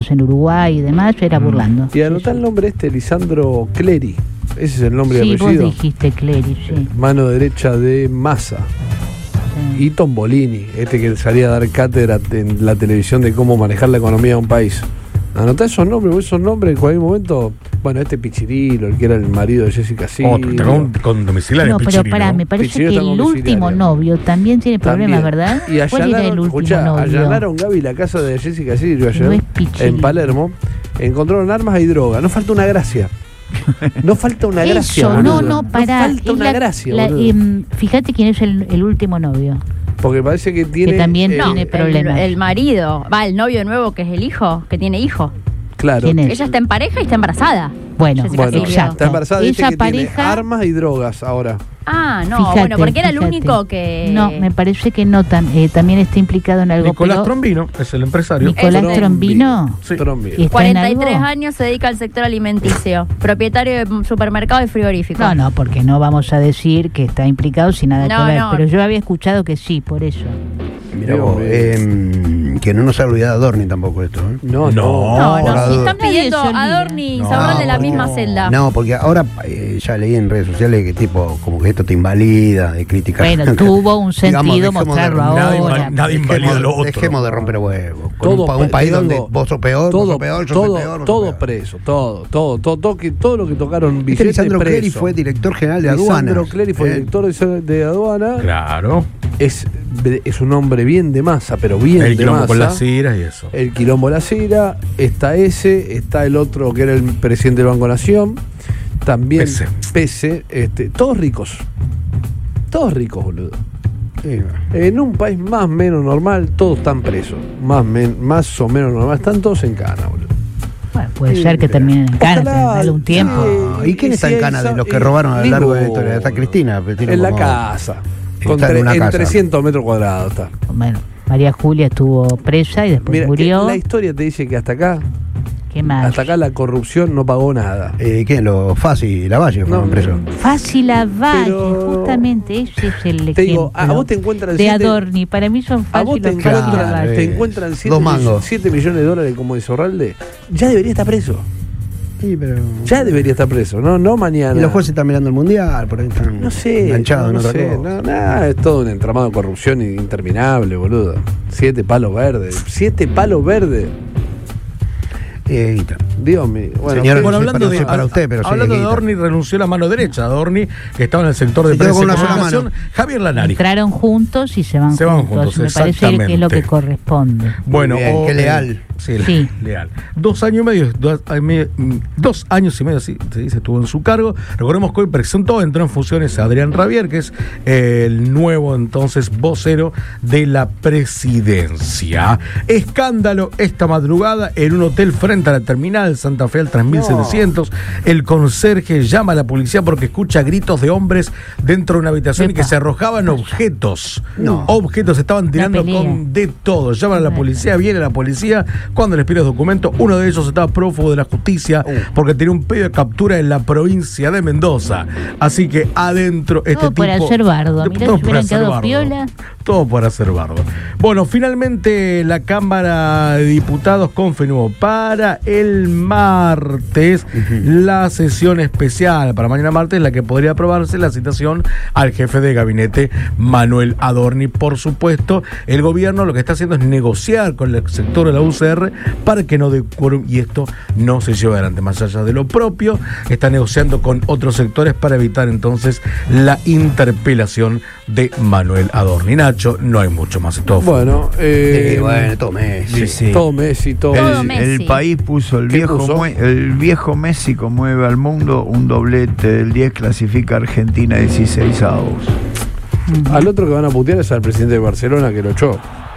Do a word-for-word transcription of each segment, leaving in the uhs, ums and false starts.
partidos en Uruguay y demás, era burlando. Y anotá el nombre este, Lisandro Clery. Ese es el nombre sí, y apellido. Vos dijiste Clery, sí. Mano derecha de Massa. Sí. Y Tombolini, este que salía a dar cátedra en la televisión de cómo manejar la economía de un país. Anotá esos nombres, porque esos nombres en cualquier momento. Bueno, este Pichirilo, el que era el marido de Jessica Silva. Oh, con, con domiciliario. No, pero pará, me parece Pichirilo que el último novio también tiene problemas, también. ¿Verdad? Y allanaron, ¿cuál era el último escuchá, novio? Allanaron, Gaby, la casa de Jessica Silva ayer, no es en Palermo. Encontraron armas y droga. No falta una gracia. No falta una Eso, gracia. No, boludo. no, pará. No falta una la, gracia. La, eh, fíjate quién es el, el último novio. Porque parece que tiene. Que también eh, tiene problemas. El, el marido, va, el novio nuevo que es el hijo, que tiene hijo. Claro. ¿Quién es? Ella está en pareja y está embarazada. Bueno, bueno exacto. Está embarazada, dice esa que pareja tiene armas y drogas ahora. Ah, no, fíjate, bueno, porque era fíjate. el único que... No, me parece que no, tan, eh, también está implicado en algo. Nicolás pero... Trombino es el empresario. Nicolás Este. Trombino. Sí. Trombino. cuarenta y tres años, se dedica al sector alimenticio, propietario de supermercado y frigorífico. No, no, porque no vamos a decir que está implicado sin nada No, que ver, no. pero yo había escuchado que sí, por eso. Mirá vos, eh, que no nos ha olvidado Adorni tampoco esto, ¿eh? No, no. No, no, Por si están Nadie pidiendo se olvida. a Adorni y No, Saurrón de la no, misma no. celda. No, porque ahora eh, ya leí en redes sociales que tipo, como que esto te invalida, de criticar. Bueno, tuvo un sentido Digamos, dejemos mostrarlo de- Nadie, ahora. nadie invalida lo otro. Dejemos de romper huevos. Con Todo un, pa- un pe- país te donde digo, vos sos peor, todo, vos sos peor, yo todo, soy peor. vos sos todo peor. preso, todo, todo, todo, todo, que, todo lo que tocaron Este billetes Lisandro preso. Clery fue director general de aduanas. Lisandro Clery fue Eh, director de, de aduana. Claro. Es, es un hombre bien de masa, pero bien El de quilombo masa. con las iras y eso. El quilombo de la Cira, está ese, está el otro que era el presidente del Banco Nación, también Pese. Pese, este, todos ricos, todos ricos, boludo. sí, En un país más o menos normal, todos están presos, más, men- más o menos normal, están todos en cana, boludo. Bueno, puede Sí, ser que mira. terminen en cana, Ojalá, darle un tiempo. Ah, ¿y quién y está si en hay cana de sa- los que y- robaron a lo largo de la ninguno. historia? Está Cristina. pero tiene En la como- casa, con, Está en tre- una en casa. trescientos metros cuadrados está. Bueno, María Julia estuvo presa y después Mira, murió. la historia te dice que hasta acá, ¿Qué más? hasta acá la corrupción no pagó nada. Eh, ¿Quién? Los Fasi y Lavalle fueron No, presos. Fácil a Valle, Pero- justamente ese es el ejemplo Te digo, a vos te encuentran de siete- Adorni. Para mí son A vos fáciles te, Fácil encuentran, a Valle. eh, te encuentran dos mangos. siete millones de dólares como Isorralde, ya debería estar preso. Sí, pero... Ya debería estar preso, no, no mañana. Y los jueces están mirando el mundial, por ahí están No sé, enganchados no, en no otra sé, cosa. no, nada, es todo un entramado de corrupción interminable, boludo. Siete palos verdes, siete palos verdes. Eh, guita. Dios mío. Bueno, Señora, usted- Bueno, no sé hablando para- de, no sé para usted, pero sí, hablando de Guita. Adorni, renunció la mano derecha. Adorni, que estaba en el sector de Se quedó prensa con y una sola comunicación, mano. Javier Lanari. Entraron juntos y se van Se van juntos. juntos, Me parece que es lo exactamente. que corresponde. Bueno, Muy bien, o- qué leal. Sí, Sí. leal. Dos años y medio, dos, ay, me- dos años y medio, sí, se dice, estuvo en su cargo. Recordemos que hoy presentó, entró en funciones Adrián Rabier, que es eh, el nuevo entonces vocero de la presidencia. Escándalo esta madrugada en un hotel frente a la terminal Santa Fe al tres mil setecientos. El conserje llama a la policía porque escucha gritos de hombres dentro de una habitación y Epa. que se arrojaban objetos. No. Objetos, estaban tirando pelea. con de todo. Llaman a la policía, viene la policía. Cuando les pide los documentos, uno de ellos estaba prófugo de la justicia porque tenía un pedido de captura en la provincia de Mendoza. Así que adentro este Todo tipo. por hacer bardo. Mirá, Todo si por hubieran hacer quedado bardo. piola. Todo por hacer bardo. Bueno, finalmente la Cámara de Diputados confirmó para el martes la sesión especial para mañana martes, la que podría aprobarse la citación al jefe de gabinete Manuel Adorni. Por supuesto, el gobierno lo que está haciendo es negociar con el sector de la U C R para que no dé quórum y esto no se lleve adelante. Más allá de lo propio, está negociando con otros sectores para evitar entonces la interpelación de Manuel Adorni. Nacho, no hay mucho más. Todo fue. Bueno, eh, Sí, bueno, tome. Sí, sí. todo Messi, todo Todo El, Messi. el país puso el ¿Qué viejo puso? mue- el viejo Messi conmueve al mundo, un doblete del diez clasifica a Argentina dieciséis avos. Al otro que van a putear es al presidente de Barcelona que lo echó.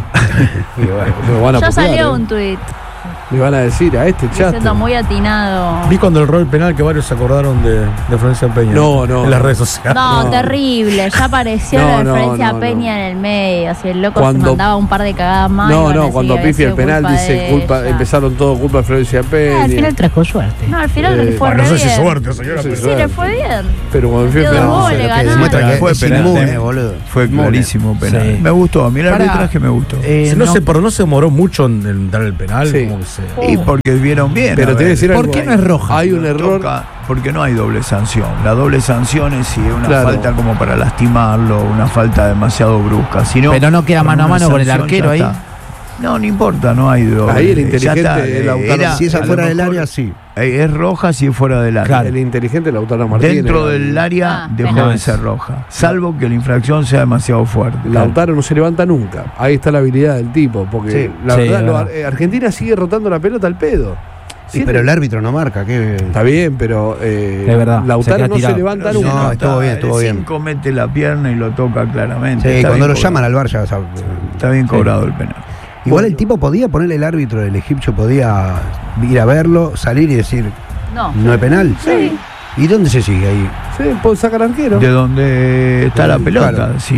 Y bueno, lo van a Ya putear, salió ¿eh? un tuit Le van a decir a este chato. diciendo muy atinado. Vi cuando el rol penal que varios se acordaron de, de Florencia Peña. No, no, en las no. redes sociales. No, No. terrible. Ya apareció No, la no, referencia no, a Peña no. en el medio. Así el loco Cuando- se mandaba un par de cagadas más. y No, iban a no, decir cuando que había pifia el sido penal culpa dice de culpa, ella. empezaron todo culpa de Florencia Ah, Peña. al final trajo suerte. No, al final Eh, le fue Bueno, re no sé si bien. suerte, señora. Sí, pero- Sí, le fue bien. Pero cuando pifia el Metió penal. dos goles, Pero que ganaron. demuestra que Fue es penal, inmune, eh. boludo. Fue Inmune. clarísimo penal. Sí. Me gustó, a mí el Pará. arbitraje me gustó. Eh, no, no. se, pero no se demoró mucho en, en dar el penal. Sí. Como que se Y porque vieron bien. Pero a te voy a ver. decir ¿Por algo. qué no es roja? Hay un No error. toca, porque no hay doble sanción. La doble sanción es si es una Claro. falta como para lastimarlo, una falta demasiado brusca. Si no, Pero no queda con mano a una mano con el sanción arquero ya ahí. está. No, no importa, no hay doble. Ahí el Ya inteligente está, es eh, Lautaro. era- Si es a lo afuera del mejor, área, sí. eh, Es roja si es fuera del área. Claro. El inteligente Lautaro Martínez. Dentro del área Ah, dejó penal. de ser roja. Salvo que la infracción sea demasiado fuerte. Lautaro no se levanta nunca. Ahí está la habilidad del tipo. Porque Sí. la Sí, verdad, es lo- verdad. eh, Argentina sigue rotando la pelota al pedo. Sí, Siempre- pero el árbitro no marca. ¿qué? Está bien, pero eh, Es verdad, se Lautaro queda no se tirado. levanta Pero si nunca. No, no estuvo está, bien, estuvo el bien. cinco mete la pierna y lo toca claramente. Sí, Está cuando bien lo llaman cobrado. al bar ya sabe. Está bien cobrado el penal. Igual el tipo podía ponerle el árbitro del egipcio, podía ir a verlo, salir y decir, No. no es penal. Sí. ¿Y dónde se sigue ahí? Sí, puede sacar arquero. De donde está la pelota. Claro. Si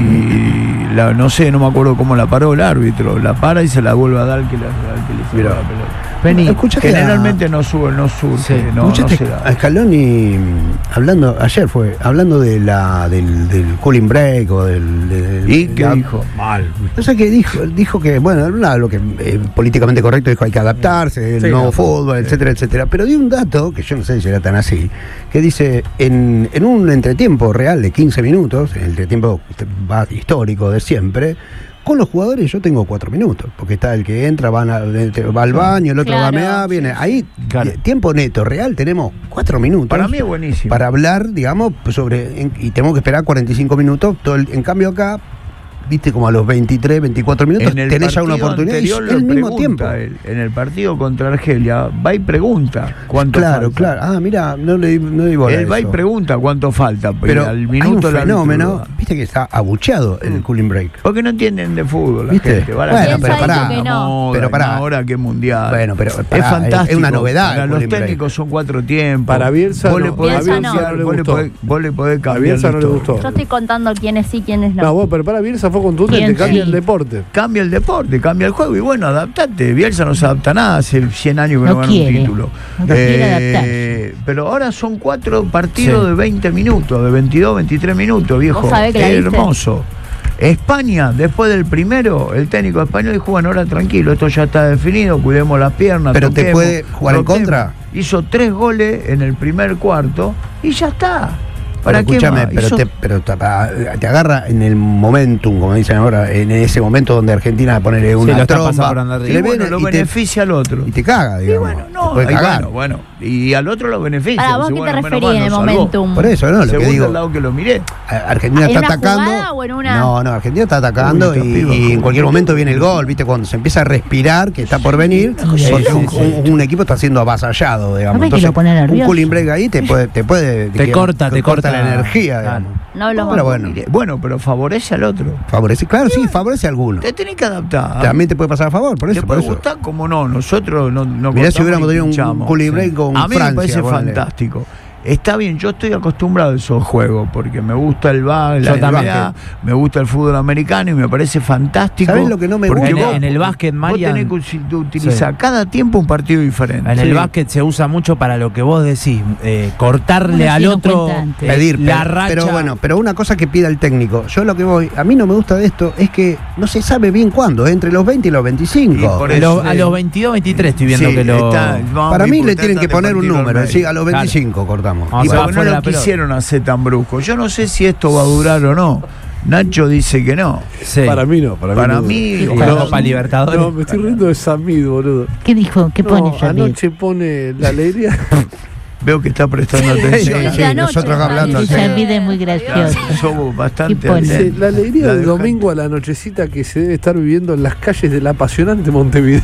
la, no sé, no me acuerdo cómo la paró el árbitro. La para y se la vuelve a dar al que, la, al que le sube Mirá. la pelota. Vení. ¿Escuchaste Generalmente no sube, no surge, Sí. no, no ¿Escuchaste se da. a Scaloni hablando, ayer fue, hablando de la del, del cooling break o del... del- ¿Y de qué la- dijo? Mal. No sé qué dijo, dijo que, bueno, nada, lo que eh, políticamente correcto dijo hay que adaptarse, el Sí, nuevo no. fútbol, etcétera, etcétera. Pero dio un dato, que yo no sé si era tan así, que dice, en, en un entretiempo real de quince minutos, el entretiempo va histórico de siempre, con los jugadores yo tengo cuatro minutos, porque está el que entra, van a- va al baño, el otro va a Claro, mear, viene. sí. Ahí, Claro. eh, tiempo neto, real, tenemos cuatro minutos. Para mí es buenísimo. Para hablar, digamos, sobre. en- y tenemos que esperar cuarenta y cinco minutos. Todo el- en cambio, acá, viste, como a los veintitrés, veinticuatro minutos, En el tenés ya una partido oportunidad y es anterior el lo mismo tiempo. pregunta él. En el partido contra Argelia, va y pregunta cuánto Claro, falta. claro. Ah, mira, no le di, no di bola a Él va y eso. pregunta cuánto falta. Pero y al hay minuto un el árbitro fenómeno, lo da. viste que está abucheado el cooling break. Porque no entienden de fútbol la ¿Viste? gente. Va a la Bueno, gente, pero piensa pará. que Que no. moda, Pero pará. una hora que es mundial. Bueno, pero es pará, fantástico. es una novedad Para el los cooling break. técnicos son cuatro tiempos. Para Bielsa vos no, le podés Bielsa no. cambiar, no le vos le gustó. podés- vos le podés A cambiar. Bielsa no le listo. gustó. Yo estoy contando quiénes sí, quiénes no. No, bueno, pero para Bielsa fue contundente, ¿Quién cambia sí? el deporte. Cambia el deporte, cambia el juego y bueno, adaptate. Bielsa no se adapta a nada, hace cien años que no, No gana un quiere. título. No quiere pero ahora son cuatro partidos Sí. de veinte minutos, de veintidós, veintitrés minutos, viejo. ¿Vos sabés que la Qué viste? hermoso. España, después del primero, el técnico español dijo, bueno, ahora tranquilo, esto ya está definido, cuidemos las piernas. Pero te toquemos, puede jugar en roquemos. contra. Hizo tres goles en el primer cuarto y ya está. ¿Para Pero qué escúchame, más? pero, Hizo- te, pero te, te agarra en el momentum, como dicen ahora, en ese momento donde Argentina pone una lo está tromba, pasando por andar y y le bueno, viene lo y te- beneficia al otro. y te caga, Y digamos. bueno, no, Te puede y cagar. bueno, bueno, y al otro lo beneficia. Para vos, Dice, ¿qué te bueno, menos referís mal, en el nos salvó. momentum? Por eso, ¿no? Lo que Según digo. el lado que lo miré. A- Argentina ¿En está una atacando. jugada o en una- No, no, Argentina está atacando Uy, y, esta piba, y en ¿cómo? cualquier momento viene el gol, ¿viste? Cuando se empieza a respirar, que está por venir, Sí, porque sí, un, sí. un- un equipo está siendo avasallado, digamos. ¿Sabés que lo pone un nervioso? cooling break ahí te puede. Te, puede, Te corta, te corta. la energía, Claro. digamos. No lo Pero bueno, Mire, bueno, pero favorece al otro. favorece, claro, sí, favorece a alguno. Te tenés que adaptar. También te puede pasar a favor, por te eso. Por puede eso. gustar, como no. Nosotros no, no Mirá si cortamos hubiéramos ni tenido un pinchamos. cooling break con A mí Francia, me parece ponele. fantástico. Está bien, yo estoy acostumbrado a esos juegos porque me gusta el básquet, Yo la también. N B A, me gusta el fútbol americano y me parece fantástico. ¿Sabés lo que no me Porque gusta? vos- En el- en el básquet, vos Marian- tenés que usi- utilizar cada tiempo un partido diferente. En Sí. el básquet se usa mucho para lo que vos decís, eh, cortarle Bueno, al sí, no otro cuenta antes. eh, Pedir, la pero, racha. pero bueno, pero una cosa que pida el técnico, yo lo que voy, a mí no me gusta de esto es que no se sabe bien cuándo, entre los veinte y los veinticinco. Y por A eso, los- a sí. los veintidós, veintitrés estoy viendo Sí, que lo. está- vamos Para a mí le importar tienen que de poner un partido al número, medio. sí, a los Claro. veinticinco cortamos. Vamos Y a ver, porque no fuera lo la pelota. quisieron hacer tan brusco. Yo no sé si esto va a durar o no. Nacho dice que no. Sí. Para mí no, para mí Para no. mí, Y ojalá. la Copa Libertadores. No, me estoy riendo de Samid, boludo. ¿Qué dijo? ¿Qué pone No, Samir? anoche pone la alegría. Veo que está prestando Sí, atención. sí, nosotros hablando, Sí, sí. Samir es muy gracioso. Somos bastante ¿Qué pone? Dice, atentos. la alegría La del de domingo a la nochecita que se debe estar viviendo en las calles del apasionante Montevideo.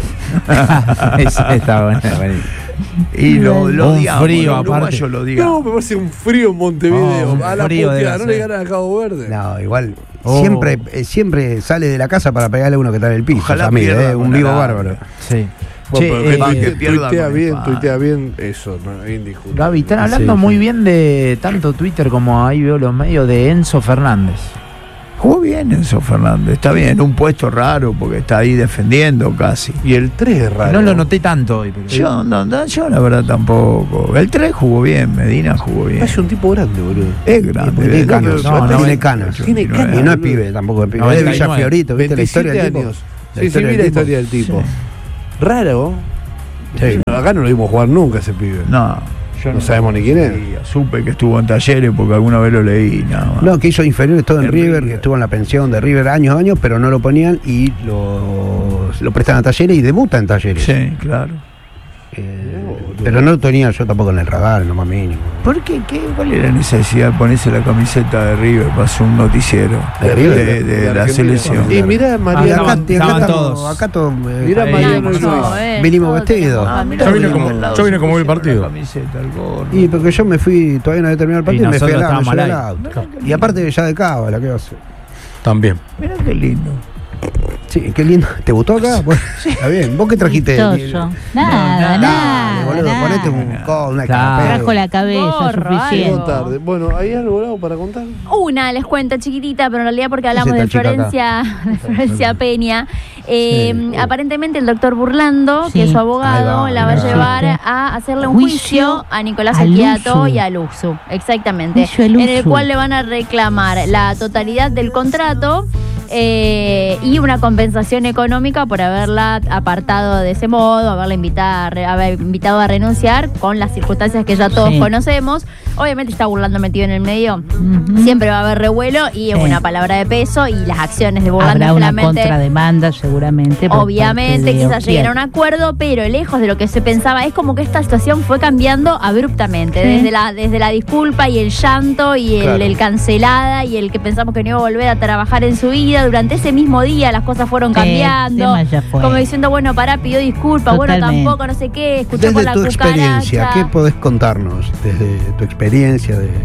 Esa está buena, buena. Y lo, lo Un odiamos, frío, los aparte. uruguayos lo odiamos. No, me parece un frío en Montevideo. Oh, un a la frío puteada, debe no le ser. ganan a Cabo Verde. No, igual, Oh. siempre, eh, siempre sale de la casa para pegarle a uno que está en el piso, Ojalá Samir, pierda eh, un con vivo Arabia. bárbaro. Sí. Bueno, Che, pero eh, que va, que tuite- pierda tuitea con bien, España. tuitea bien eso, no, es indiscutible. Gaby, están hablando Sí, muy sí. bien de tanto Twitter como ahí veo los medios de Enzo Fernández. Jugó bien Enzo Fernández. Está bien, un puesto raro porque está ahí defendiendo casi. Y el tres es raro. No lo noté tanto hoy. Pero... Yo, no, no, yo la verdad tampoco. El tres jugó bien, Medina jugó bien. Es un tipo grande, boludo. Es grande. Tiene ¿verdad? canas, no, no, tiene es- canas. tiene canas. Y no es pibe tampoco, es pibe. noventa y Es de Villa nueve. Fiorito, ¿viste la historia veintisiete del tipo? años. La Sí, sí, historia vi del la tipo. historia del tipo. Sí. Raro. Sí, acá no lo vimos jugar nunca ese pibe. No, yo no sabemos ni quién es. sabía. Supe que estuvo en Talleres porque alguna vez lo leí, nada más. No, que hizo inferiores todo en En River, River. que estuvo en la pensión de River años, años, pero no lo ponían y lo, lo prestan a Talleres y debuta en Talleres. Sí, claro. Eh, pero no lo tenía yo tampoco en el radar, no más mínimo. ¿Por qué? ¿Qué? ¿Cuál era la necesidad de ponerse la camiseta de River para hacer un noticiero ¿De River? de, de- de De la Argentina. selección? Y mirá, Y Mariano. acá, y acá estaban estamos, todos. acá todos, eh, Mirá, Ahí, Mariano Nacho, Luis. eh, Vinimos todos vestidos. tenemos- Ah, mirá, Yo vine vinimos como- al lado, yo vine se como el pusieron partido. la camiseta, el gorro. Y porque yo me fui, todavía no había terminado el partido, Y y me fui nosotros al lado, me estábamos llevé al al aire. auto. Y aparte ya de cábala, ¿qué va a hacer? También. Mirá qué lindo. Sí, qué lindo. ¿Te gustó acá? Bueno, está bien. ¿Vos qué trajiste? Vistoso. Nada, no, nada. Dale, boludo, nada. ponete un co, una Claro. escarapela. Trajo la cabeza, Gorro, suficiente. algo. tarde. Bueno, ¿hay algo Lau, para contar? Una, les cuento, chiquitita, pero en realidad porque hablamos ¿Qué de es esta chica acá? Florencia, de Florencia Peña. Eh, Sí. Aparentemente el doctor Burlando, que Sí. es su abogado, Ahí va, la va a ahí va. llevar Sí. a hacerle un Juicio juicio a Nicolás al Schiato Usu. y a Luxu. Exactamente. Juicio al En el Usu. cual le van a reclamar la totalidad del contrato. Eh, y una compensación económica por haberla apartado de ese modo, haberla invitado a, re- haber invitado a renunciar con las circunstancias que ya todos Sí. conocemos. Obviamente está Burlando metido en el medio. Ujú. Siempre va a haber revuelo y es Sí. una palabra de peso y las acciones de Burlando Habrá una solamente, contrademanda seguramente. por obviamente, parte de quizás lleguen a un Oquial. acuerdo, pero lejos de lo que se pensaba, es como que esta situación fue cambiando abruptamente, Sí. desde la desde la disculpa y el llanto y el, Claro. el cancelada y el que pensamos que no iba a volver a trabajar en su vida. Durante ese mismo día las cosas fueron Sí, cambiando, el tema ya fue. como diciendo, bueno, pará, pidió disculpas, bueno, Totalmente. tampoco, no sé qué, escuchó con Desde la tu experiencia, cucaracha. ¿qué podés contarnos? Desde tu experiencia de...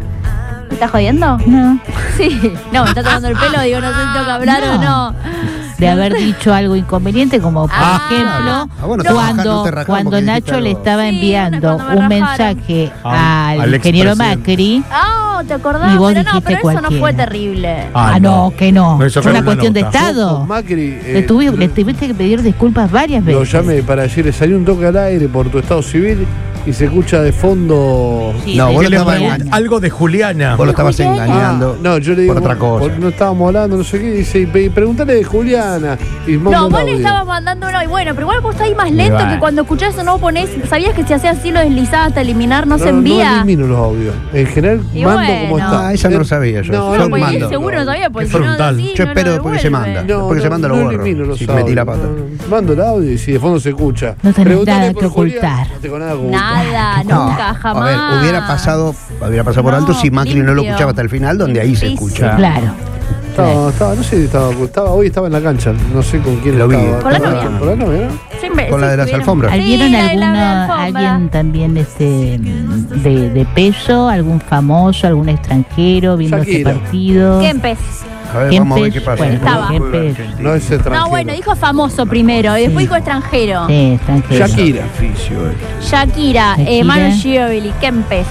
¿Me estás jodiendo? No, Sí. No, me está tomando el pelo, digo, no sé si tengo que hablar o No. no. de haber dicho algo inconveniente, como por Ah. ejemplo, Ah, bueno, te rajás, cuando, no te rajás cuando porque dijiste Nacho le algo. estaba Sí, enviando cuando me un rajaron. mensaje Ah, al, al ingeniero expresidente. Macri. Ah, ¿te acordás? Y vos Pero no, dijiste pero eso no cualquiera. fue terrible. Ah, no, que no. Eso Fue fue una una cuestión de nota. Estado. Con Macri. Le, eh, tuvi- le tuviste que pedir disculpas varias Lo veces. llamé para decirle, salió un toque al aire por tu estado civil y se escucha de fondo. Sí, No, de vos Que le estabas Juliana. pregunta algo de Juliana. Vos lo estabas Juliana. engañando Ah, no, yo le digo por otra cosa. porque no estábamos hablando, no sé qué, y dice, y pe- preguntale de Juliana. Y manda No, un vos le audio. estabas mandando uno y bueno, pero igual vos estás ahí más lento bueno. que cuando escuchás eso no ponés. ¿Sabías que si hacés así lo deslizás hasta eliminar no, se No envía? elimino los audios. En general, Y mando bueno. como está. Ah, esa no lo sabía yo. No, Yo no, no, pues mando. seguro no sabía, porque Qué si no frontal. así, Yo no espero lo después que se devuelve. manda. Después que se manda lo no borro. elimino los Si audios. metí la pata. No, mando el audio y si de fondo se escucha. No tenés Preguntale nada por que Julián, ocultar. No tengo nada que ocultar. Nada, No, nunca, jamás. A ver, hubiera pasado, hubiera pasado por No, alto si Macri no lo limpio. escuchaba hasta el final, donde ahí se Limpiísimo. escucha. Claro. Estaba, estaba, no sé si estaba, estaba, hoy estaba en la cancha, no sé con quién Lo vi. estaba. Con la Estaba- novia. Con la novia, ¿no? Siempre- Con la sí, de las estuvieron- alfombras. Sí, ¿Vieron la de la alguna, alfombra. alguien también este de, de peso, algún famoso, algún extranjero viendo Shakira. este partido? Kempes. A ver, ¿Quién vamos a ver pes- qué pasa. bueno, Estaba. Kempes. No es extranjero. No, bueno, dijo famoso primero y después Sí. dijo extranjero. Sí, extranjero. Shakira. Sacrificio, eh. Shakira, eh, Shakira. Manu Ginóbili, Kempes.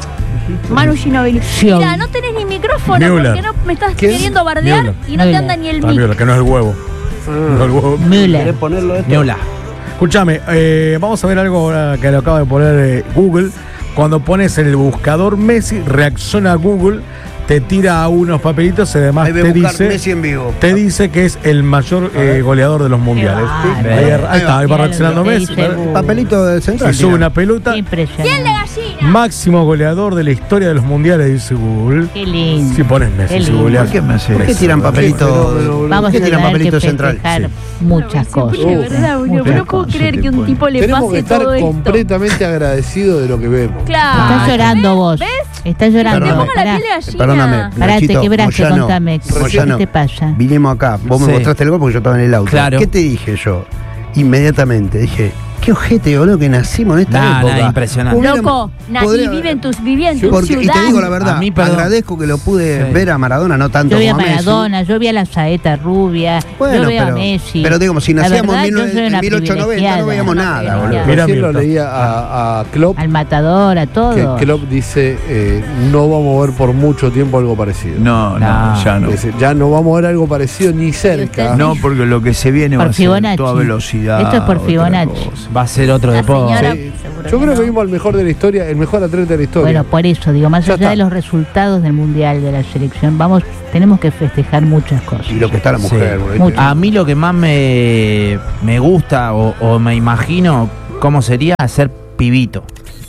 Manu Ginóbili. Ginóbili. Mira, no tenés ni micrófono Müller. porque no me estás ¿Quién? queriendo bardear Müller. y no te Müller. anda ni el Ah, mira, mic. que no es el huevo. No es el huevo. Müller. ponerlo esto? Neula. Escúchame, eh, vamos a ver algo ahora que lo acaba de poner eh, Google. Cuando pones en el buscador Messi, reacciona a Google, te tira unos papelitos y además Ahí voy a te buscar dice, Messi en vivo. te dice que es el mayor eh, goleador de los mundiales. bárbaro. Ahí, ahí está, ahí va Mira lo reaccionando que Messi. dice Google. Papelito del central. Se sube tira. una pelota. Qué impresionante. ¡Piel de gallina! Máximo goleador de la historia de los mundiales, dice Google. Qué lindo. Si pones Messi, Qué si lindo. goleas. ¿Por qué me hace ¿Por qué eso? tiran papelito? fenómeno, Vamos a ¿Por qué tiran tener que papelito central? festejar Sí. muchas cosas. De verdad, porque Muchas no puedo cosas. creer que un Después. tipo le Tenemos que pase estar todo esto. completamente agradecidos de lo que vemos. Claro. Estás llorando ¿Ves? vos. ¿Ves? Estás llorando. Te Perdóname. pongo la Pará. piel de gallina. Perdóname. Pará, te Nachito, quebraste, Moyano, contame. ¿Qué Moyano, te pasa? Vinimos acá, vos me Sí. mostraste el gol porque yo estaba en el auto. Claro. ¿Qué te dije yo? Inmediatamente dije, qué ojete, boludo, que nacimos en esta Nah, nah, época. impresionante. Hubiera- Loco, na- podría- y vive en tu, vive en tu Porque, y ciudad. te digo la verdad, A mí, perdón. agradezco que lo pude Sí. ver a Maradona, no tanto Yo vi a como a Messi. Maradona, yo vi a la saeta rubia, Bueno, yo veo pero, a Messi. pero digo, si La nacíamos verdad, en, yo mil- soy en una mil ochocientos noventa no privilegiada. veíamos Una nada, privilegiada. boludo. Mira, Recién lo Mirta. leía a, a Klopp, Al matador, a todo. que Klopp dice, eh, no vamos a ver por mucho tiempo algo parecido. No, no, No. ya no. Dice, ya no vamos a ver algo parecido ni cerca. No, porque lo que se viene Por va a ser Fibonacci. toda velocidad. Esto es por otra Fibonacci. cosa. Va a ser otro La deporte. señora- Sí. seguro Yo que creo que no. vimos al mejor de la historia, el mejor atleta de la historia. Bueno, por eso digo, más Ya allá está. de los resultados del mundial de la selección, vamos, tenemos que festejar muchas cosas. Y lo que está la mujer, Sí. boludo. Mucho. A mí lo que más me, me gusta o, o me imagino cómo sería ser pibito.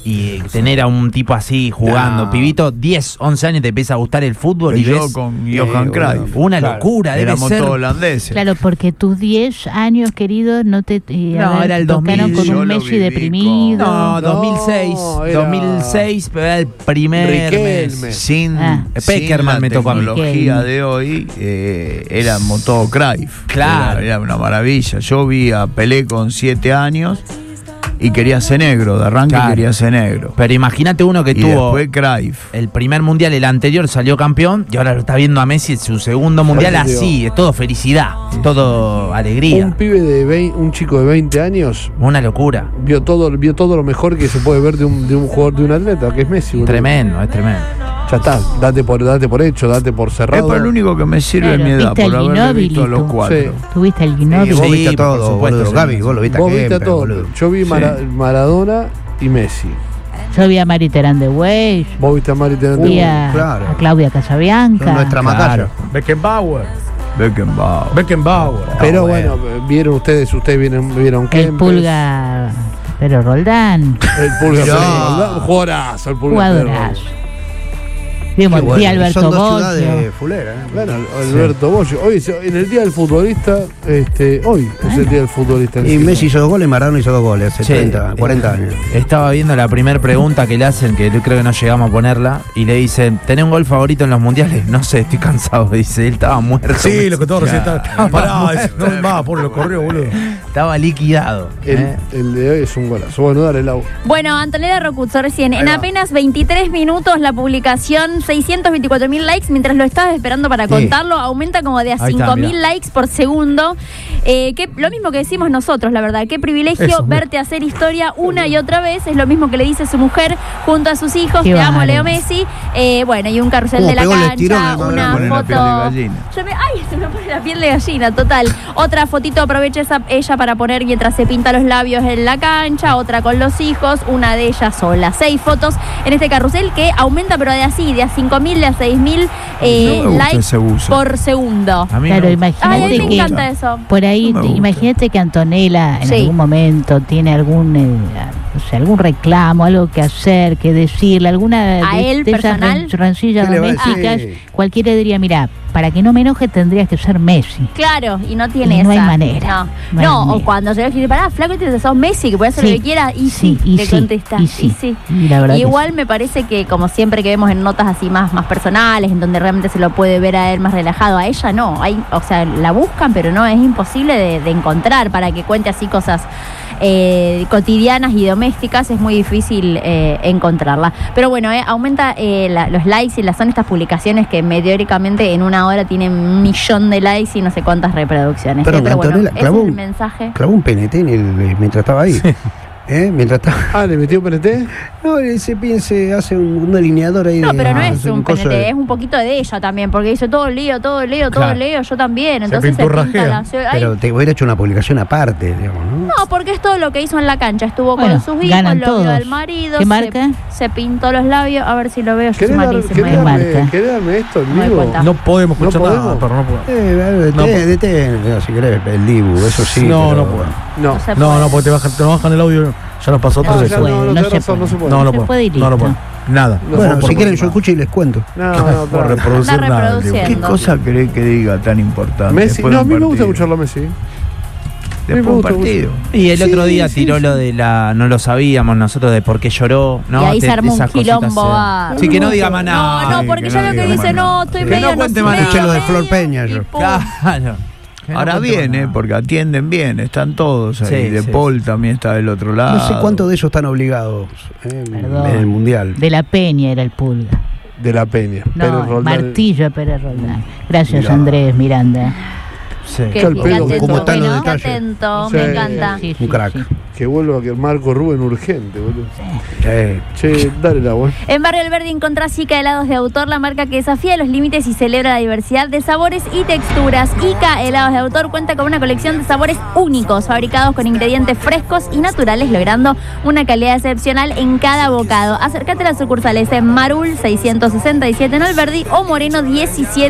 Y tener a un tipo así jugando, No. pibito, diez, once años te empieza a gustar el fútbol y yo ves con Johan eh, Cruyff. una Claro. locura, debe Éramos ser. todos holandeses. Claro, porque tus diez años, querido, no te eh, No, a ver, era el te tocaron dos mil, con yo un lo Messi viví deprimido. No, No, dos mil seis, era- dos mil seis, pero era el primer Riquelme. mes. Sin, Ah. sin Peckerman la me tocó a mí. tecnología de hoy, eh, éramos todo Cruyff. Claro. Era, era una maravilla. Yo vi a Pelé con siete años y quería ser negro. De arranque Claro. quería ser negro. Pero imagínate uno que Y tuvo después Cruyff. el primer mundial, el anterior salió campeón y ahora lo está viendo a Messi en su segundo mundial Por eso así, es todo felicidad, todo alegría. Un pibe de veinte, un chico de veinte años Una locura. vio todo, vio todo lo mejor que se puede ver de un, de un jugador, de un atleta, que es Messi. boludo. Tremendo, es tremendo. Ya está, date por, date por hecho, date por Es cerrado. por lo único que me sirve Claro, mi edad, viste por al haberle Ginóbili visto a los tú. cuatro. Sí. Tuviste el Y Ginóbili. vos Sí, viste a por todo, supuesto, boludo. sí. Gaby, vos lo viste a Vos viste a Kemper, todo. boludo. Yo vi Sí. Mara- Maradona y Messi. Yo vi a Mari Terán de Weiss, Vos viste a Mari Terán vi de a, claro. a Claudia Casabianca. Son nuestra macaya. Beckenbauer. Beckenbauer. Beckenbauer. Pero Ah, bueno, vieron ustedes, ustedes vieron, vieron El Kempes, Pulga Pero Roldán. El Pulga Mirá. Pérez, un jugadorazo, el Pulga Jugadorazo. Pérez. Vimos, Qué vi bueno. a Alberto Son dos Boggio. ciudades fuleras. ¿eh? Bueno, Alberto Boggio. Hoy, se- en el Día del Futbolista, este, hoy es el Día del Futbolista. en Y sí. Messi hizo dos goles, Maradona hizo dos goles hace Sí. treinta, cuarenta años. Estaba viendo la primera pregunta que le hacen, que yo creo que no llegamos a ponerla, y le dicen, ¿tenés un gol favorito en los mundiales? No sé, estoy cansado, dice, él estaba muerto. Sí, lo que todos recién estaban. Claro. Pará, dice, no más, por lo corrió, boludo. Estaba liquidado. El, ¿eh? el de hoy es un golazo. Bueno, dale, Lau. Bueno, Antonella Rocuzzo recién, en apenas veintitrés minutos la publicación, seiscientos veinticuatro mil likes, mientras lo estabas esperando para Sí. contarlo, aumenta como de a Ahí está, cinco mil mirá. likes por segundo. Eh, que, lo mismo que decimos nosotros, la verdad, qué privilegio Eso, mira. verte hacer historia una y otra vez, es lo mismo que le dice su mujer junto a sus hijos, Qué te amo bárbaro. Leo Messi, eh, bueno, y un carrusel Como de la pegó el cancha, estirón al Madrid, una pone la foto... piel de gallina. Yo me- ay, se me pone la piel de gallina, total. Otra fotito aprovecha esa- ella para poner mientras se pinta los labios en la cancha, otra con los hijos, una de ellas sola. Seis fotos en este carrusel que aumenta, pero de así, de a cinco mil, de a seis mil eh, No me gusta likes ese buzo. por segundo. A mí Claro, no. imagínate Ay, a mí me que encanta eso. por ahí, No me te- gusta. imagínate que Antonella en Sí. algún momento tiene algún, eh, o sea, algún reclamo, algo que hacer, que decirle, alguna ¿A de, él de esas personal? ren- rencillas ¿Qué le va a domésticas, decir? cualquiera diría, mira, para que no me enoje tendrías que ser Messi. Claro, y no tiene Y no esa. hay manera. No, No hay No, o manera. cuando se ve que dice, pará, flaco, este sos Messi, que puede hacer Sí. lo que quiera, y sí, Sí, y te sí, contesta. y sí. Y la verdad que Igual me parece que, como siempre que vemos en notas así más, más personales, en donde realmente se lo puede ver a él más relajado, a ella no. Hay, o sea, la buscan, pero no, es imposible de, de encontrar para que cuente así cosas eh, cotidianas y domésticas, es muy difícil eh, encontrarla. Pero bueno, eh, aumenta eh, la- los likes y las son estas publicaciones que teóricamente en una hora tienen un millón de likes y no sé cuántas reproducciones. Perdón, eh, pero bueno, Antonella, ese clavó es el un- mensaje. Clavó un P N T en el, mientras estaba ahí. ¿Eh? Mientras estaba. Ah, ¿le metió P N T? No, se piense, hace un, un delineador ahí. No, de- pero no ah, es hace un coso P N T, de- es un poquito de ella también, porque dice todo leo, todo leo, todo Claro. leo, yo también. Entonces se, pinturrajea. pinta la... se- ay, Pero te hubiera hecho una publicación aparte, digamos, ¿no? no, porque es todo lo que hizo en la cancha. Estuvo Bueno, con sus hijos, ganan lo vio todos. al marido, ¿Qué se, marca? se pintó los labios. A ver si lo veo, yo soy ¿Querés, dar- malísima. querés Ahí darme, marca. querés darme esto en No me vivo? cuenta. No podemos ¿No escuchar nada, podemos? pero no puedo. Eh, No, detén, detén, no, si querés, el Dibu, eso sí. No, pero- no puedo. No. No se No, puede. no, porque te bajan, te bajan el audio. Ya nos pasó No tres se veces. puede, no, no, no tenés se razón, puede. no se puede. No, no Se puedo. puede y No, no listo. puedo. Nada. Bueno, No, si por- quieren yo escucho y les cuento. No, no, por no. reproducir Anda nada. reproduciendo. ¿Qué Entiendo. cosa querés que diga tan importante? Messi, después no, de a un mí me gusta partido? escucharlo a Messi. Después de un me gusta partido. Y el Sí, otro día sí, tiró sí. lo de la. No lo sabíamos nosotros de por qué lloró. ¿no? Y ahí Te- se armó un esas cositas, quilombo eh. bárbaro. Sí, que no diga más No, nada. no, Ay, porque que ya no veo que diga dice, más no, nada. estoy Que medio no cuente más medio, nada. Escuché lo de Flor medio, Peña, y yo. pum. Claro. Que no Ahora cuente bien, más ¿eh? nada. Porque atienden bien, están todos ahí. Sí, de sí, Paul también está del otro lado. No sé cuántos de ellos están obligados eh, Perdón. en el Mundial. De la Peña era el Pulga. De la Peña. No, Pérez Roldán. Martillo Pérez Roldán. Gracias, Mirá. Andrés Miranda. Sí. Qué, Al qué pedo, atento, ¿cómo están los bueno, qué detalles? atento, Sí. me encanta. Sí, sí, Un crack. sí. Que vuelva que Marco Rubén urgente, boludo. Sí. Che, dale la voz. En Barrio Alberdi encontrás Ica Helados de Autor, la marca que desafía los límites y celebra la diversidad de sabores y texturas. Ica Helados de Autor cuenta con una colección de sabores únicos, fabricados con ingredientes frescos y naturales, logrando una calidad excepcional en cada bocado. Acércate a las sucursales en Marul seiscientos sesenta y siete en Alberdi o Moreno diecisiete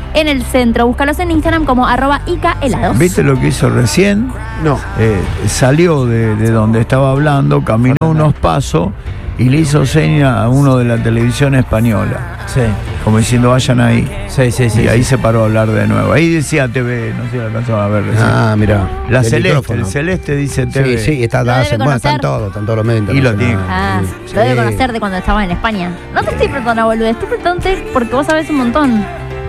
en el centro. Búscalos en Instagram como arroba Ica helados. ¿Viste lo que hizo recién? No. Eh, salió de, de donde estaba hablando, caminó unos pasos y le hizo seña a uno de la televisión española. Sí. Como diciendo, vayan ahí. Sí, sí, sí. Y ahí sí. se paró a hablar de nuevo. Ahí decía T V, no sé si lo alcanzaban a ver recién. Ah, mira. La celeste, el celeste dice T V. Sí, sí, está, Lo debe está, bueno, están conocer. todos, están todos los medios Y lo internacionales. Ah, Sí. lo debe conocer de cuando estaba en España. No te estoy preguntando, boludo, estoy preguntándote porque vos sabés un montón.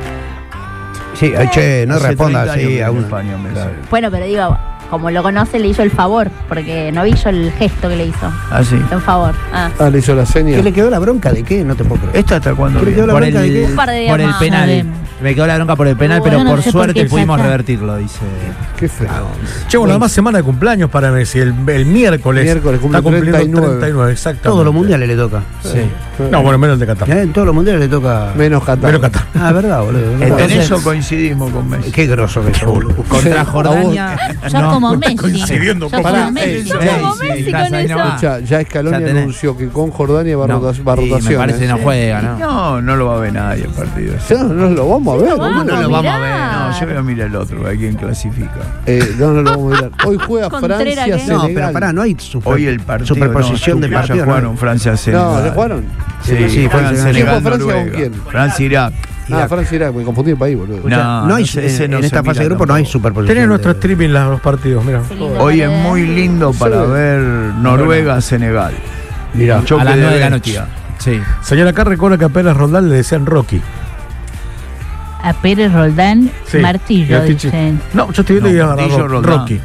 Sí, ay, che, no Hace responda treinta años así que a en una. España, me Claro. dice. Bueno, pero digo, como lo conoce, le hizo el favor, porque no vi yo el gesto que le hizo. Ah, sí. Un favor. Ah. Ah, le hizo la seña. ¿Qué le quedó la bronca de qué? No te puedo creer. ¿Esta hasta cuándo ¿Qué le viene? quedó la Por bronca de qué? el, Un par de días por el más. penal. Sabemos. Me quedó la bronca por el penal, Bueno, pero no por sé por suerte qué pudimos saca. revertirlo, dice. Qué feo. Che, bueno, además semana de cumpleaños para Messi. El, el miércoles. Miércoles cumple está cumpliendo treinta y nueve. treinta y nueve, exactamente. Todos los mundiales le toca. Sí. No, bueno, menos el de Qatar. ¿Eh? En todos los mundiales le toca. Menos Qatar. Menos Qatar. Ah, verdad, boludo. En Entonces- eso coincidimos con Messi. Qué grosso que es, boludo. Contra Jordania. Yo no. como Messi. coincidiendo Yo con- como Pará, Messi. eh, Yo ya- como sí, Messi casa con ahí eso. nomás. Ya, ya Scaloni Ya tenés. anunció que con Jordania va a No, rota- va a y me rotaciones. parece que no juega, ¿no? No, no lo va a ver nadie el partido. Ya, no lo vamos a ver. Vamos, boludo. no lo vamos a ver. mirá. No, yo voy a mirar el otro, a quién clasifica. Eh, no, no lo vamos a ver. Hoy juega Contreras, Francia, ¿qué? Senegal. No, pero pará, no hay super, Hoy el partido. superposición no, de ya partidos. jugaron Francia Senegal. No, ¿le jugaron? Sí, Sí, sí, juegan Francia- Senegal, ¿Quién fue Francia Noruega. con quién? Francia, Irak. Ah, Francia Irak, me confundí el país, boludo. No, no, no hay, sé, ese en, no en se esta fase de mira grupo no hay tampoco. superposición. Tenés de- nuestro streaming los, los partidos, mira. Qué lindo, Hoy es boludo. muy lindo para Sí. ver Noruega-Senegal. Mirá. Choque A las de nueve de la bestia. noche. Sí. Señor, acá recuerda que a Pérez Roldán le decían Rocky. A Pérez Roldán, Sí. Martillo, Martillo. dicen. No, yo estoy viendo No, y iba a Martillo agarrar Roldán. Rocky.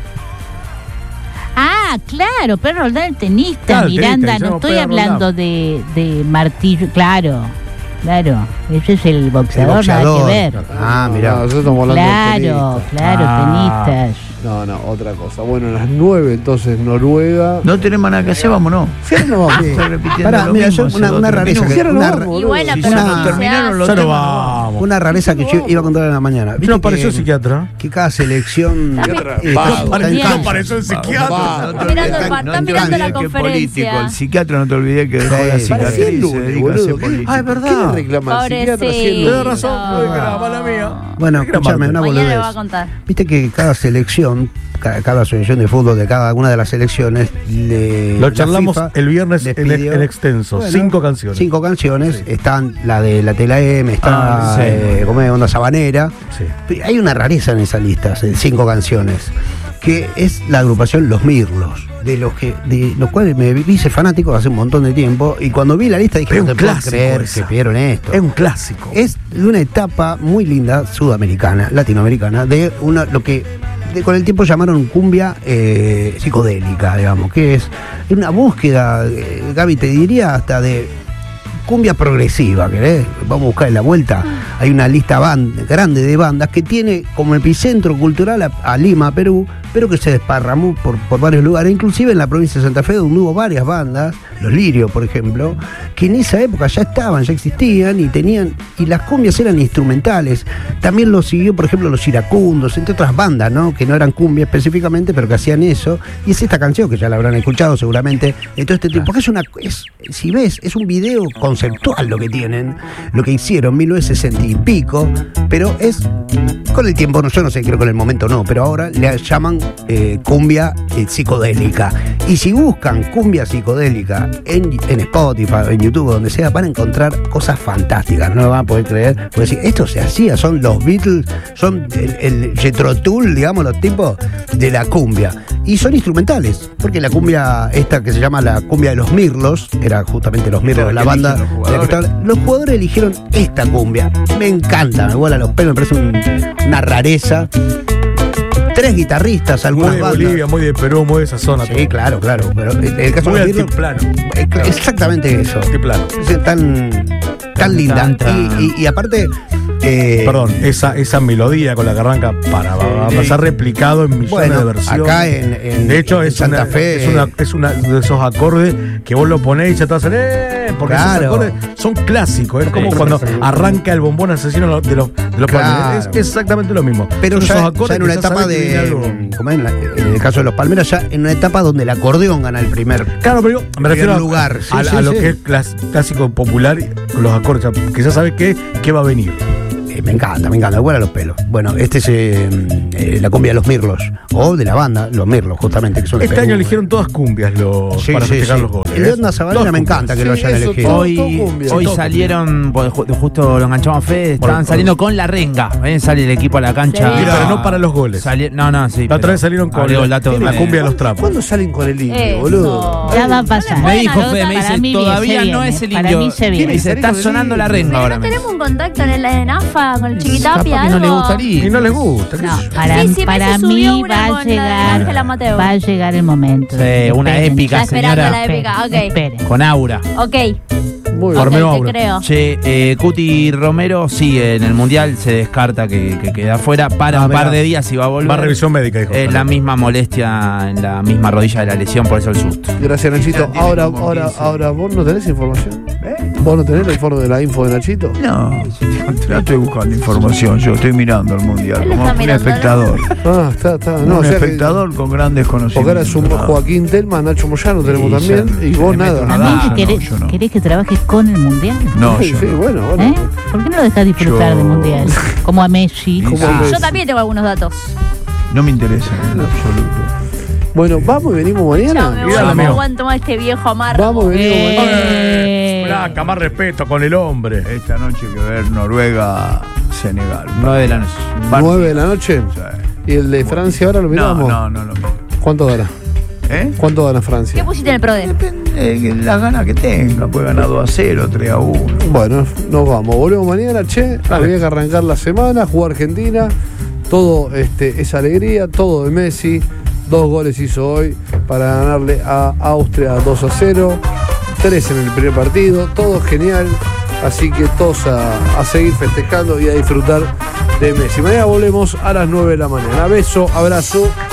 Ah, claro, Pérez Roldán, el tenista, Claro, el Miranda. tenista, No decíamos estoy Pérez hablando de, de Martillo. Claro, claro. Ese es el El boxeador, boxeador. nada que ver. Ah, No, mirá. nosotros estamos hablando de Claro, tenistas. claro, Ah. tenistas. No, no, otra cosa. Bueno, a las nueve, entonces Noruega. No tenemos nada que hacer, vámonos. Sí, no vamos. Sí. Está repitiendo Pará, lo mira, mismo yo hace una, dos, una tres rareza. minutos. Que, Cierra, una, no ra- vamos, Y bueno, Sí, pero una- no se terminaron hace. los Ya no temas. vamos. una rareza que yo iba a contar en la mañana. ¿No Viste apareció que- el psiquiatra? Que cada selección. Psiquiatra, eh, vago. está- está en Bien. canje. apareció el psiquiatra. Va. No te Mirando olvides- el par- no están te mirando la olvides que es conferencia. político. El psiquiatra, no te olvides que dejó Sí, la parece cicatriz el y lunes, se dedica a boludo. ser ¿Qué- político. Ah, es verdad. ¿Qué le reclama al psiquiatra Pobrecito. haciendo? Tenés razón, no es que era mala mía. Bueno, Era escúchame, martes. una Mañana le va a boludez. contar. Viste que cada selección, cada, cada asociación de fútbol de cada una de las selecciones, le, Lo la charlamos FIFA el viernes les en, pidió- en extenso. Bueno, cinco canciones. Cinco canciones. Están la de la Tela M, está Ah, sí. eh, ¿cómo es? Onda Sabanera. Sí. Pero hay una rareza en esa lista, de cinco canciones, que es la agrupación Los Mirlos, de los que de los cuales me hice fanático hace un montón de tiempo, y cuando vi la lista dije, Es no un te puedo clásico creer esa. que pidieron esto. Es un clásico. Es de una etapa muy linda, sudamericana, latinoamericana, de una lo que de- con el tiempo llamaron cumbia eh, psicodélica, digamos, que es una búsqueda, eh, Gaby, te diría hasta de cumbia progresiva, ¿querés? Vamos a buscar en la vuelta. Hay una lista band- grande de bandas que tiene como epicentro cultural a, a Lima, Perú, pero que se desparramó por, por varios lugares, inclusive en la provincia de Santa Fe, donde hubo varias bandas, los Lirios, por ejemplo, que en esa época ya estaban, ya existían y tenían, y las cumbias eran instrumentales. También lo siguió, por ejemplo, los Iracundos, entre otras bandas, ¿no? Que no eran cumbia específicamente, pero que hacían eso. Y es esta canción que ya la habrán escuchado seguramente de todo este tiempo. Porque es una, es, si ves, es un video conceptual lo que tienen, lo que hicieron, mil novecientos sesenta y pico, pero es con el tiempo, no, yo no sé, creo que en el momento no, pero ahora le llaman eh, cumbia eh, psicodélica. Y si buscan cumbia psicodélica en, en Spotify, en YouTube, donde sea, van a encontrar cosas fantásticas, no lo van a poder creer. Porque decir, esto se hacía, son los Beatles, son el, el Jethro Tull, digamos, los tipos de la cumbia. Y son instrumentales, porque la cumbia esta que se llama la cumbia de los Mirlos, era justamente los Mirlos, Claro, la que banda eligen los de la que jugadores. estaba- los jugadores eligieron esta cumbia. Me encanta, me vuela los pelos, me parece un- una rareza. Tres guitarristas, Muy algunas de bandas. Bolivia, muy de Perú, muy de esa zona. Sí, claro, claro. Pero en el caso Muy de los Beatles, altiplano. eh, exactamente eso. Altiplano. Es tan, tan linda. Tan, tan. Y, y- y aparte. eh, Perdón, esa, esa melodía con la que arranca para, va a ser replicado en millones Bueno, de versiones. acá en- en- de hecho, en es, Santa una, Fe, es, una, es una de esos acordes que vos lo ponés y ya te hacen ¡eh! Porque esos Claro. acordes son clásicos. Es como Sí, cuando sí. arranca el bombón asesino de los, de los Claro. Palmeras. Es exactamente lo mismo. Pero Son ya, esos acordes ya en que una ya etapa sabés que viene algo. de. Como en, la- en el caso de los Palmeras, ya en una etapa donde el acordeón gana el primer. Claro, pero yo me refiero a, lugar. Sí, a- a sí, lo sí. que es clas- clásico popular con los acordes, o sea, que ya sabes qué, qué va a venir. eh, me encanta, me encanta, me vuela los pelos. Bueno, este es eh, eh, la cumbia de los Mirlos, o de la banda, los Mirlos, justamente, que son Este de año Perú. eligieron todas cumbias los, Sí, para sí, festejar sí. los goles. El de Edna Zabaleta me encanta que lo Sí, hayan eso, elegido. todo. Hoy, cumbia. hoy Sí, todo salieron, pues, ju- justo lo enganchamos a Fede, estaban Por- saliendo con la renga. ¿eh? Sale el equipo a la cancha. Sí. Pero no para los goles. Sali- no, no, sí. La otra pero vez salieron con agrego la, el dato la de- cumbia de los trapos. ¿Cuándo salen con el indio, Eso. boludo? Ya va a pasar. Me dijo Bueno, Fede, me para dice, mí bien, todavía se no viene, es el para indio. mí se ¿Qué viene. me dice? Está sonando la renga Pero ahora. no me dice. tenemos un contacto en el en AFA con el Capaz Chiquitapia. que no le algo. gustaría. Y no les gusta. qué No, sé yo. para, Sí, sí, para Messi subió mí una va a con la de llegar, Ángela Mateo. va a llegar el momento. Sí, una Esperen. épica, Está esperando señora. la épica, ok. Esperen. Con aura. Ok, Muy ok, bien. Armeo te Aura. creo. Che, eh, Cuti Romero sigue en el Mundial, se descarta que, que queda fuera. Para Ah, un par mirá. de días y va a volver. Más revisión médica, dijo. Es la misma molestia en la misma rodilla de la lesión, por eso el susto. Gracias, Nachito. Ya tiene Ahora, como ahora, quince. ahora, ¿vos no tenés información? ¿Eh? ¿Vos no tenés el informe de la info de Nachito? No, no estoy buscando información, yo estoy mirando el mundial Él como está un mirándolo. espectador. Ah, está, está. No, o un sea que- espectador con grandes porque conocimientos. ahora es un Joaquín Telma, Nacho Moyano tenemos Sí, también, se- y se vos le mete nada. una ¿A mí Ah, no, querés, yo no. querés que trabajes con el Mundial? No, Sí, yo sí, no. bueno, bueno. ¿Eh? ¿Por qué no lo dejas disfrutar Yo- del Mundial? Como a Messi. ¿Cómo Ah, ves? Yo también tengo algunos datos. No me interesa en absoluto. Bueno, vamos y venimos Ya mañana. me Mira, voy, no amigo. aguanto más este viejo amargo. Vamos y venimos mañana. Eh, Flaca, más respeto con el hombre. Esta noche hay que ver Noruega-Senegal. nueve de la noche. nueve de la noche. ¿Y el de Francia ahora lo No, miramos? no, no lo miro. ¿Cuánto gana? ¿Eh? ¿Cuánto gana ¿Qué Francia? pusiste en el PRODE? Depende de las ganas que tenga. Puede ganar dos a cero, tres a uno. Bueno, nos vamos. Volvemos mañana, che. Había que arrancar la semana, jugar Argentina. Todo este, es alegría, todo de Messi. Dos goles hizo hoy para ganarle a Austria dos a cero. Tres en el primer partido. Todo genial. Así que todos a, a seguir festejando y a disfrutar de Messi. Mañana volvemos a las nueve de la mañana. Beso, abrazo.